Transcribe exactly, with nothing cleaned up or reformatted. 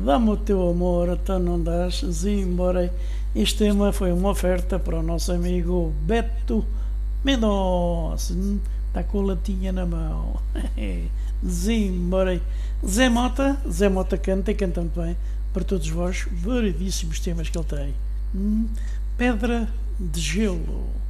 dá-me o teu amor, então não das embora. Este tema foi uma oferta para o nosso amigo Beto Mendonça. Está com a latinha na mão. Desemborei. Zé Mota, Zé Mota canta e canta muito bem. Para todos vós, variedíssimos temas que ele tem. Pedra de Gelo.